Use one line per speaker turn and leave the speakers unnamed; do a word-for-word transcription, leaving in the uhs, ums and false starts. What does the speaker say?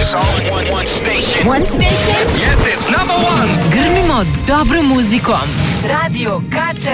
all one, one station.
One station?
Yes, it's number one.
Grmimo dobrom muzikom.
Radio K